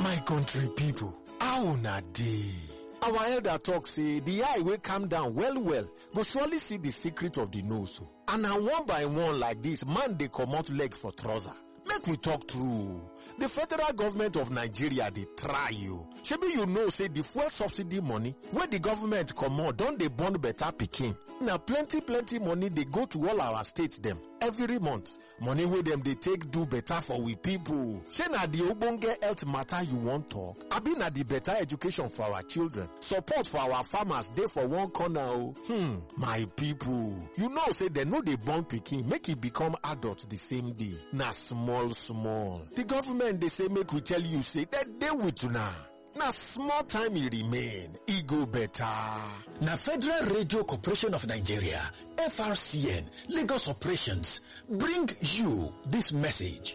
My country people, how una dey? Our elder talk say the eye will calm down well go surely see the secret of the nose. And now one by one like this, man dey comot leg for trouser. Make we talk true. The federal government of Nigeria dey try you. Shebi you know say the fuel subsidy money wey the government comot don dey born better pikin. Na plenty money dey go to all our states dem every month. Money wey dem dey take do better for we people. Shey na the ogbonge health matter you wan talk? Abi na the better education for our children? Support for our farmers dey for one corner o. My people, you know say dem no dey born pikin make e become adult the same day. Na small. The government dey say make we tell you say that dey with una. Na small time e remain, e go better. Na Federal Radio Corporation of Nigeria, FRCN, Lagos Operations, bring you this message.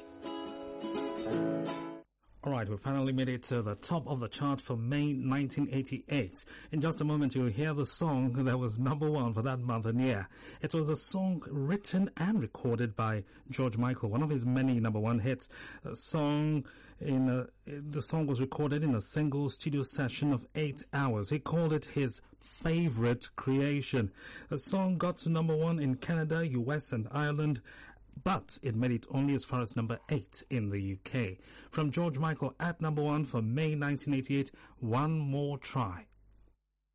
All right, we finally made it to the top of the chart for May 1988. In just a moment, you'll hear the song that was number one for that month and year. It was a song written and recorded by George Michael, one of his many number one hits. The song was recorded in a single studio session of 8 hours. He called it his favorite creation. The song got to number one in Canada, US, and Ireland, but it made it only as far as number 8 in the UK. From George Michael at number one for May 1988, One More Try.